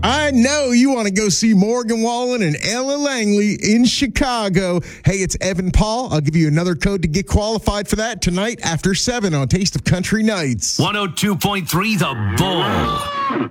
I know you want to go see Morgan Wallen and Ella Langley in Chicago. Hey, it's Evan Paul. I'll give you another code to get qualified for that tonight after 7 on Taste of Country Nights. 102.3 The Bull.